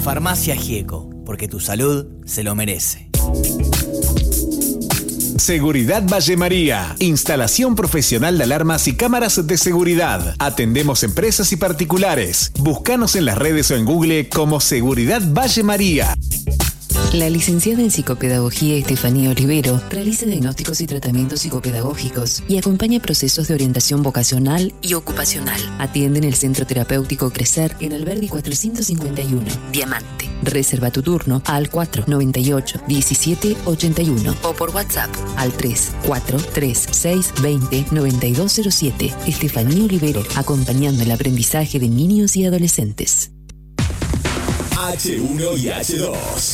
Farmacia Gieco, porque tu salud se lo merece. Seguridad Valle María. Instalación profesional de alarmas y cámaras de seguridad. Atendemos empresas y particulares. Búscanos en las redes o en Google como Seguridad Valle María. La licenciada en Psicopedagogía Estefanía Olivero realiza diagnósticos y tratamientos psicopedagógicos y acompaña procesos de orientación vocacional y ocupacional. Atiende en el Centro Terapéutico Crecer en Alberdi 451, Diamante. Reserva tu turno al 498 17 81 o por WhatsApp al 3436 20 9207. Estefanía Olivero, acompañando el aprendizaje de niños y adolescentes. H1 y H2.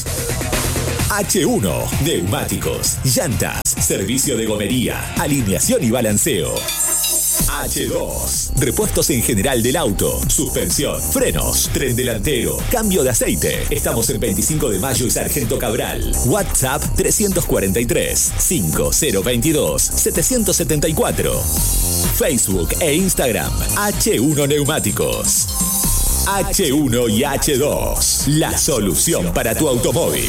H1, neumáticos, llantas, servicio de gomería, alineación y balanceo. H2, repuestos en general del auto, suspensión, frenos, tren delantero, cambio de aceite. Estamos en 25 de Mayo y Sargento Cabral. WhatsApp 343-5022-774. Facebook e Instagram H1 Neumáticos. H1 y H2, la solución para tu automóvil.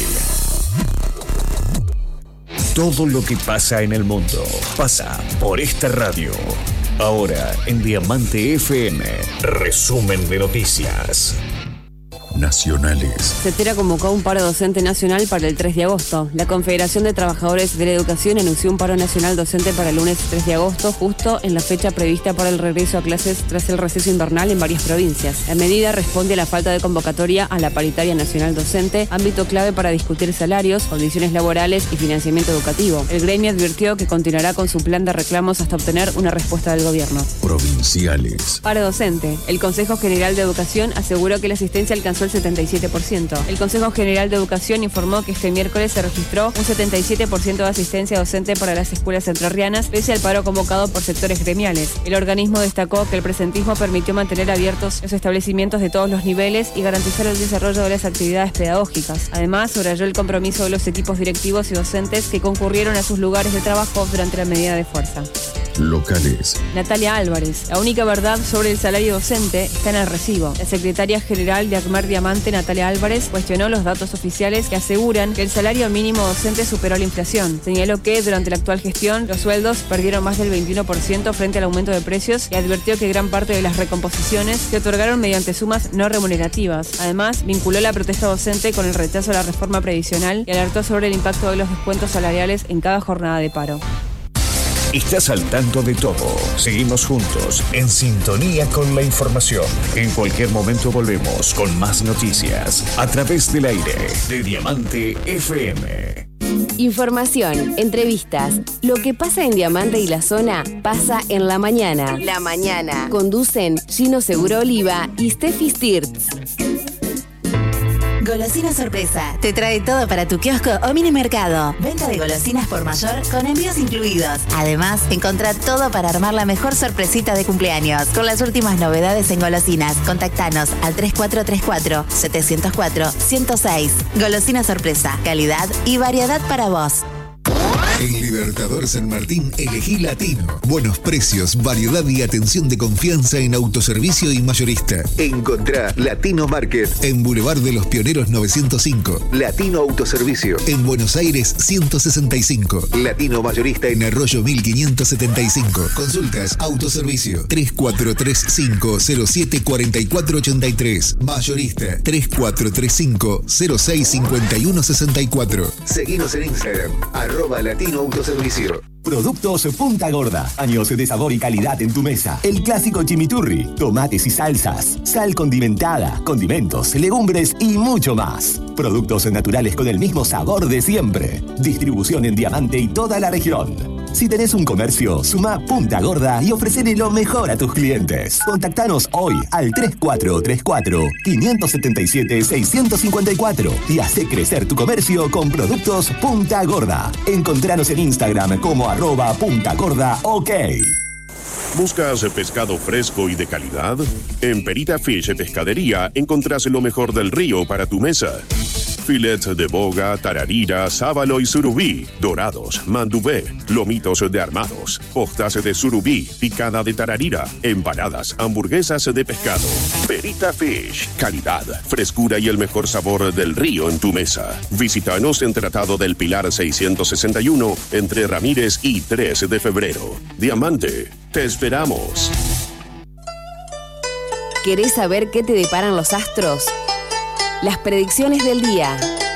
Todo lo que pasa en el mundo pasa por esta radio. Ahora en Diamante FM, resumen de noticias nacionales. CETERA convocó un paro docente nacional para el 3 de agosto. La Confederación de Trabajadores de la Educación anunció un paro nacional docente para el lunes 3 de agosto, justo en la fecha prevista para el regreso a clases tras el receso invernal en varias provincias. La medida responde a la falta de convocatoria a la paritaria nacional docente, ámbito clave para discutir salarios, condiciones laborales y financiamiento educativo. El gremio advirtió que continuará con su plan de reclamos hasta obtener una respuesta del gobierno. Provinciales. Paro docente. El Consejo General de Educación aseguró que la asistencia alcanzó el 77%. El Consejo General de Educación informó que este miércoles se registró un 77% de asistencia docente para las escuelas entrerrianas, pese al paro convocado por sectores gremiales. El organismo destacó que el presentismo permitió mantener abiertos los establecimientos de todos los niveles y garantizar el desarrollo de las actividades pedagógicas. Además, subrayó el compromiso de los equipos directivos y docentes que concurrieron a sus lugares de trabajo durante la medida de fuerza. Locales. Natalia Álvarez. La única verdad sobre el salario docente está en el recibo. La secretaria general de ACMER Diamante, Natalia Álvarez, cuestionó los datos oficiales que aseguran que el salario mínimo docente superó la inflación. Señaló que durante la actual gestión los sueldos perdieron más del 21% frente al aumento de precios y advirtió que gran parte de las recomposiciones se otorgaron mediante sumas no remunerativas. Además, vinculó la protesta docente con el rechazo a la reforma previsional y alertó sobre el impacto de los descuentos salariales en cada jornada de paro. Estás al tanto de todo. Seguimos juntos, en sintonía con la información. En cualquier momento volvemos con más noticias a través del aire de Diamante FM. Información, entrevistas. Lo que pasa en Diamante y la zona pasa en la mañana. La mañana. Conducen Gino Seguro Oliva y Steffi Stirtz. Golosinas Sorpresa. Te trae todo para tu kiosco o mini mercado. Venta de golosinas por mayor con envíos incluidos. Además, encontrá todo para armar la mejor sorpresita de cumpleaños. Con las últimas novedades en golosinas, contactanos al 3434-704-106. Golosinas Sorpresa. Calidad y variedad para vos. En Libertador San Martín elegí Latino. Buenos precios, variedad y atención de confianza en autoservicio y mayorista. Encontrá Latino Market en Boulevard de los Pioneros 905. Latino Autoservicio en Buenos Aires 165. Latino Mayorista en Arroyo 1575. Consultas autoservicio 3435-074483. Mayorista 3435-065164. Seguinos en Instagram @Latino Autoservicio. Productos Punta Gorda. Años de sabor y calidad en tu mesa. El clásico chimichurri, tomates y salsas, sal condimentada, condimentos, legumbres y mucho más. Productos naturales con el mismo sabor de siempre. Distribución en Diamante y toda la región. Si tenés un comercio, suma Punta Gorda y ofrecele lo mejor a tus clientes. Contactanos hoy al 3434-577-654 y hacé crecer tu comercio con Productos Punta Gorda. Encontranos en Instagram como @Punta Gorda OK. ¿Buscas pescado fresco y de calidad? En Perita Fish Pescadería encontrás lo mejor del río para tu mesa. Filet de boga, tararira, sábalo y surubí, dorados, mandubé, lomitos de armados, postas de surubí, picada de tararira, empanadas, hamburguesas de pescado. Perita Fish, calidad, frescura y el mejor sabor del río en tu mesa. Visítanos en Tratado del Pilar 661, entre Ramírez y 3 de febrero. Diamante, te esperamos. ¿Querés saber qué te deparan los astros? Las predicciones del día.